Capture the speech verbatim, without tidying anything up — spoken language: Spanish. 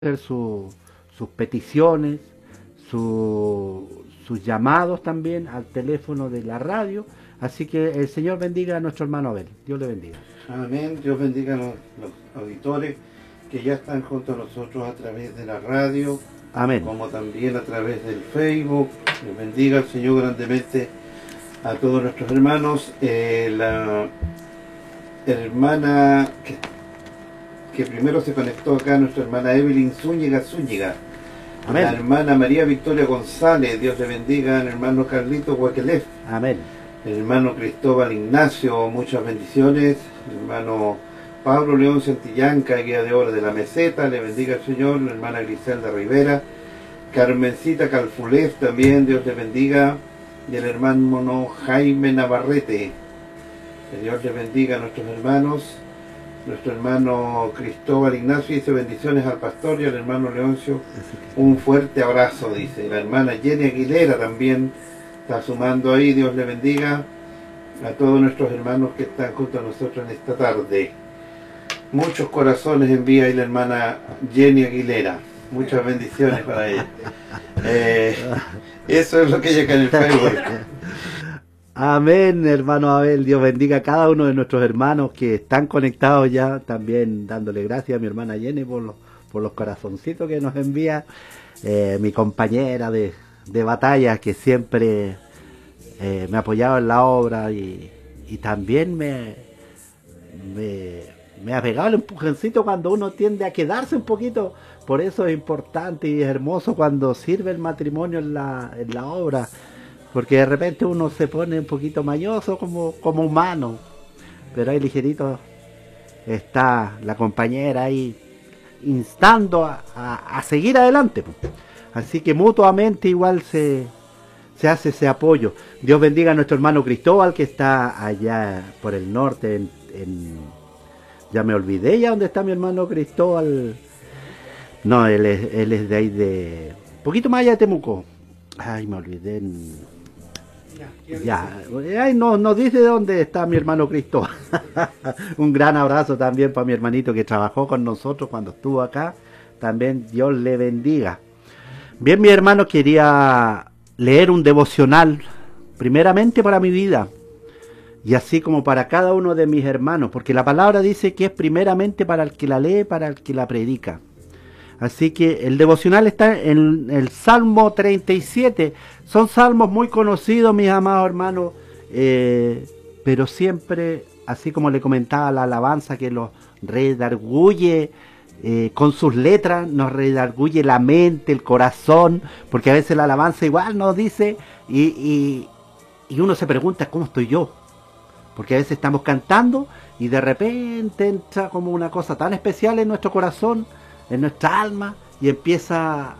hacer su- sus peticiones, su- sus llamados también al teléfono de la radio. Así que el Señor bendiga a nuestro hermano Abel. Dios le bendiga. Amén. Dios bendiga a los, los auditores que ya están junto a nosotros a través de la radio, Amén. como también a través del Facebook. Dios bendiga al Señor grandemente a todos nuestros hermanos. Eh, la hermana que, que primero se conectó acá, nuestra hermana Evelyn Zúñiga Zúñiga. Amén. La hermana María Victoria González, Dios le bendiga. El hermano Carlito Huaquelef. Amén. El hermano Cristóbal Ignacio, muchas bendiciones. El hermano Pablo León Santillanca, guía de oro de la meseta, le bendiga al Señor. La hermana Griselda Rivera. Carmencita Calfulef también, Dios le bendiga. Y el hermano Jaime Navarrete. Que Dios le bendiga a nuestros hermanos. Nuestro hermano Cristóbal Ignacio dice bendiciones al pastor y al hermano Leoncio. Un fuerte abrazo, dice. La hermana Jenny Aguilera también está sumando ahí. Dios le bendiga a todos nuestros hermanos que están junto a nosotros en esta tarde. Muchos corazones envía ahí la hermana Jenny Aguilera. Muchas bendiciones para ella. Eh, eso es lo que hay acá en el Facebook. Amén, hermano Abel. Dios bendiga a cada uno de nuestros hermanos que están conectados ya. También dándole gracias a mi hermana Jenny por los, por los corazoncitos que nos envía. Eh, mi compañera de, de batalla que siempre eh, me ha apoyado en la obra y, y también me, me, me ha pegado el empujoncito cuando uno tiende a quedarse un poquito. Por eso es importante y es hermoso cuando sirve el matrimonio en la, en la obra. Porque de repente uno se pone un poquito mañoso como, como humano. Pero ahí ligerito está la compañera ahí instando a, a, a seguir adelante. Así que mutuamente igual se, se hace ese apoyo. Dios bendiga a nuestro hermano Cristóbal que está allá por el norte. En, en, ya me olvidé ya dónde está mi hermano Cristóbal. No, él es, él es de ahí de... Un poquito más allá de Temuco. Ay, me olvidé. En, Ya, ay, no, no dice dónde está mi hermano Cristóbal. Un gran abrazo también para mi hermanito que trabajó con nosotros cuando estuvo acá. También Dios le bendiga. Bien, mi hermano, quería leer un devocional, primeramente para mi vida, y así como para cada uno de mis hermanos, porque la palabra dice que es primeramente para el que la lee, para el que la predica. Así que el devocional está en el Salmo treinta y siete. Son salmos muy conocidos, mis amados hermanos, eh, pero siempre, así como le comentaba, la alabanza que los redarguye eh, con sus letras, nos redarguye la mente, el corazón, porque a veces la alabanza igual nos dice y, y, y uno se pregunta, ¿cómo estoy yo? Porque a veces estamos cantando y de repente entra como una cosa tan especial en nuestro corazón, en nuestra alma, y empieza